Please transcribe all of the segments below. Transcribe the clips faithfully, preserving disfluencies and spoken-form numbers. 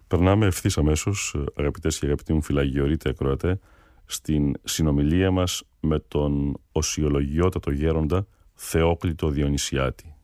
Περνάμε ευθύς αμέσως, αγαπητές και αγαπητοί μου φυλαγιορείτε ακροατέ, στην συνομιλία μας με τον οσιολογιότατο γέροντα Θεόκλητο Διονυσιάτη.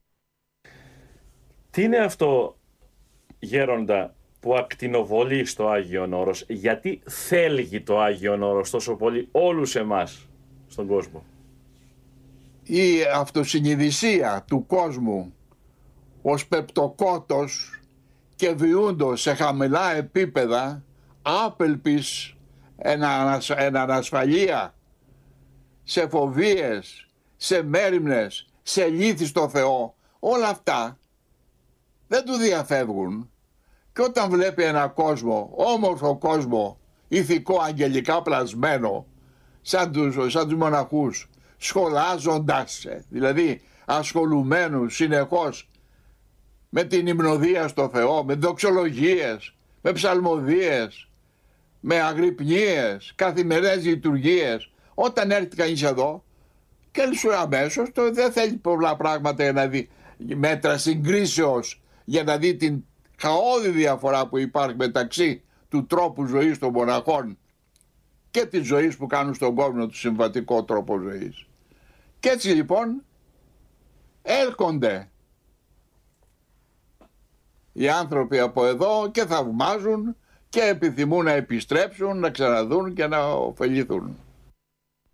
Τι είναι αυτό, γέροντα, που ακτινοβολεί στο Άγιον Όρος? Γιατί θέλγει το Άγιον Όρος τόσο πολύ όλους εμάς στον κόσμο? Η αυτοσυνειδησία του κόσμου ως πεπτοκότος και βιούντος σε χαμηλά επίπεδα άπελπης εν ανασφαλεία, σε φοβίες, σε μέριμνες, σε λύθη στο Θεό, όλα αυτά δεν του διαφεύγουν. Και όταν βλέπει ένα κόσμο, όμορφο κόσμο, ηθικό, αγγελικά πλασμένο, σαν τους, σαν τους μοναχούς, σχολάζοντας, δηλαδή ασχολουμένους συνεχώς με την υμνοδία στο Θεό, με δοξολογίες, με ψαλμοδίες, με αγρυπνίες, καθημερινές λειτουργίες. Όταν έρθει κανείς εδώ και σου αμέσως το δεν θέλει πολλά πράγματα για να δει, μέτρα συγκρίσεως για να δει την χαόδη διαφορά που υπάρχει μεταξύ του τρόπου ζωής των μοναχών και της ζωής που κάνουν στον κόσμο, του συμβατικό τρόπο ζωής. Και έτσι λοιπόν έρχονται οι άνθρωποι από εδώ και θαυμάζουν και επιθυμούν να επιστρέψουν, να ξαναδούν και να ωφεληθούν.